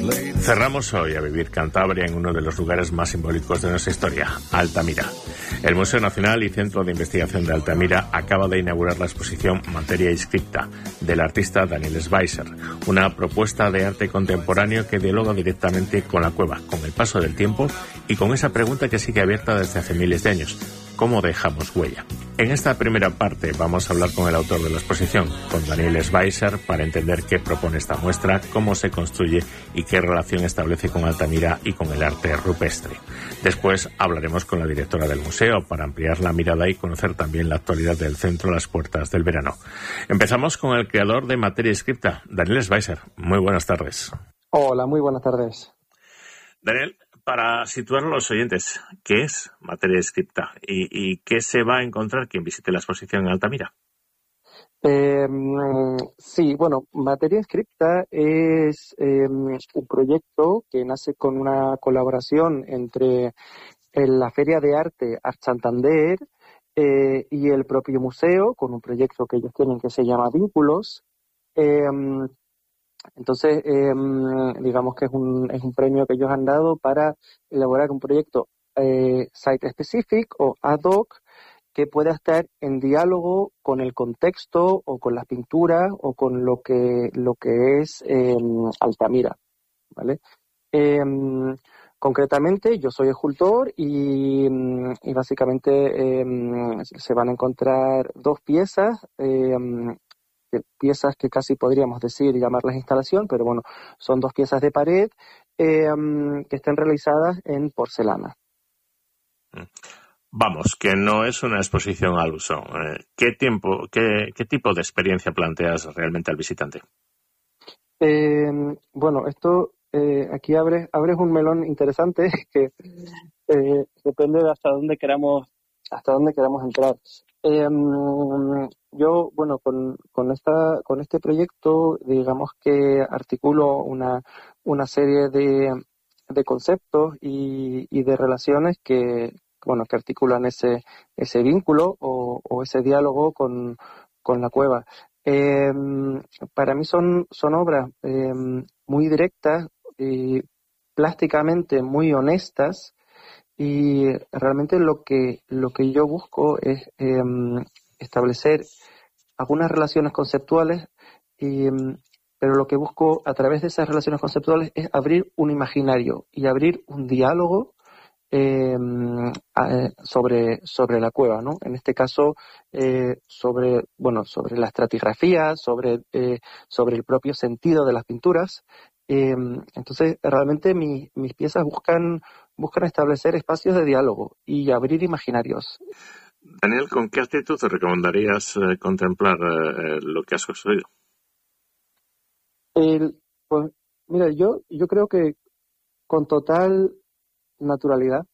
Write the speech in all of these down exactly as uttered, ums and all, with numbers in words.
Cerramos hoy a Vivir Cantabria en uno de los lugares más simbólicos de nuestra historia, Altamira. El Museo Nacional y Centro de Investigación de Altamira acaba de inaugurar la exposición Materia Inscripta del artista Daniel Schweitzer, una propuesta de arte contemporáneo que dialoga directamente con la cueva, con el paso del tiempo y con esa pregunta que sigue abierta desde hace miles de años: ¿cómo dejamos huella? En esta primera parte vamos a hablar con el autor de la exposición, con Daniel Schweitzer, para entender qué propone esta muestra, cómo se construye y qué relación establece con Altamira y con el arte rupestre. Después hablaremos con la directora del museo para ampliar la mirada y conocer también la actualidad del centro a las puertas del verano. Empezamos con el creador de Materia Inscripta, Daniel Schweitzer. Muy buenas tardes. Hola, muy buenas tardes. Daniel, para situar a los oyentes, ¿qué es Materia Inscripta y, y qué se va a encontrar quien visite la exposición en Altamira? Eh, sí, bueno, Materia Inscripta es eh, un proyecto que nace con una colaboración entre la Feria de Arte Art Santander eh, y el propio museo, con un proyecto que ellos tienen que se llama Vínculos. Eh, Entonces, eh, digamos que es un, es un premio que ellos han dado para elaborar un proyecto eh, site-specific o ad hoc que pueda estar en diálogo con el contexto o con las pinturas o con lo que, lo que es eh, Altamira, ¿vale? Eh, concretamente, yo soy escultor y, y básicamente eh, se van a encontrar dos piezas, eh, piezas que casi podríamos decir y llamarlas instalación, pero bueno, son dos piezas de pared eh, que están realizadas en porcelana. Vamos, que no es una exposición al uso. ¿Qué tiempo, qué, qué tipo de experiencia planteas realmente al visitante? Eh, bueno, esto eh, aquí abres, abres un melón interesante que eh, depende de hasta dónde queramos, hasta dónde queramos entrar. Eh, yo, bueno, con, con esta, con este proyecto, digamos que articulo una, una serie de, de conceptos y, y de relaciones que, bueno, que articulan ese, ese vínculo o, o ese diálogo con, con la cueva. Eh, para mí son, son obras eh, muy directas y plásticamente muy honestas. Y realmente lo que lo que yo busco es eh, establecer algunas relaciones conceptuales, y, pero lo que busco a través de esas relaciones conceptuales es abrir un imaginario y abrir un diálogo eh, sobre sobre la cueva, ¿no? En este caso eh, sobre bueno sobre la estratigrafía, sobre eh, sobre el propio sentido de las pinturas. Eh, entonces realmente mi, mis piezas buscan buscan establecer espacios de diálogo y abrir imaginarios. Daniel, ¿con qué actitud te recomendarías eh, contemplar eh, lo que has construido? El, pues, mira, yo, yo creo que con total naturalidad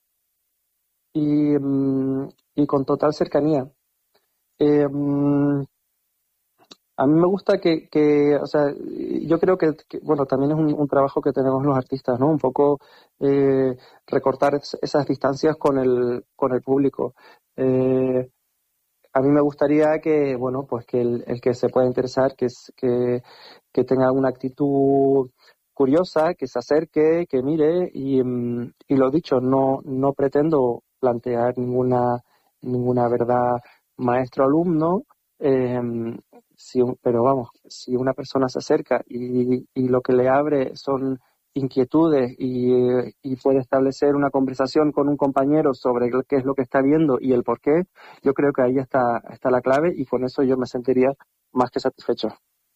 y, y con total cercanía. Eh, A mí me gusta que, que, o sea, yo creo que, que bueno, también es un, un trabajo que tenemos los artistas, ¿no? Un poco eh, recortar es, esas distancias con el, con el público. Eh, a mí me gustaría que, bueno, pues que el, el que se pueda interesar, que, es, que, que tenga una actitud curiosa, que se acerque, que mire y, y lo dicho, no, no pretendo plantear ninguna, ninguna verdad maestro-alumno. Eh, si un, pero vamos, si una persona se acerca y, y lo que le abre son inquietudes y, y puede establecer una conversación con un compañero sobre qué es lo que está viendo y el por qué, yo creo que ahí está, está la clave y con eso yo me sentiría más que satisfecho.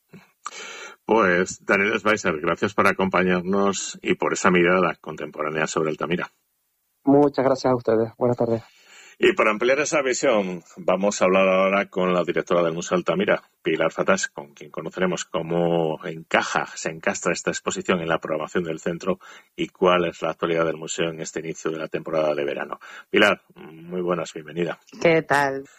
Pues Daniel Schweitzer, gracias por acompañarnos y por esa mirada contemporánea sobre Altamira. Muchas gracias a ustedes. Buenas tardes. Y para ampliar esa visión, vamos a hablar ahora con la directora del Museo Altamira, Pilar Fatás, con quien conoceremos cómo encaja, se encastra esta exposición en la programación del centro y cuál es la actualidad del museo en este inicio de la temporada de verano. Pilar, muy buenas, bienvenida. ¿Qué tal?